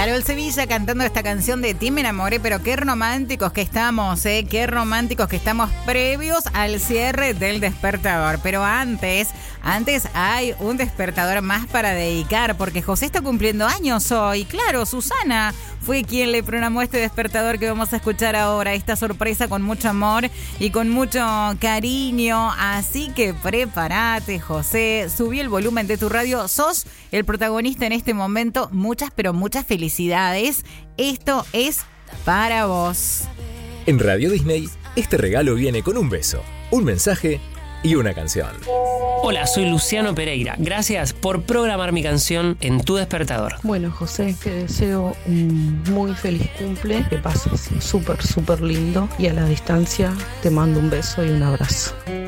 Carol Sevilla cantando esta canción de Ti me enamoré, pero qué románticos que estamos, qué románticos que estamos previos al cierre del despertador. Pero antes hay un despertador más para dedicar, porque José está cumpliendo años hoy. Claro, Susana fue quien le programó este despertador que vamos a escuchar ahora, esta sorpresa con mucho amor y con mucho cariño. Así que prepárate, José, subí el volumen de tu radio, sos el protagonista en este momento. Muchas, pero muchas felicidades. Esto es para vos. En Radio Disney, este regalo viene con un beso, un mensaje y una canción. Hola, soy Luciano Pereira. Gracias por programar mi canción en tu despertador. Bueno, José, te deseo un muy feliz cumple, que pases súper lindo y a la distancia te mando un beso y un abrazo.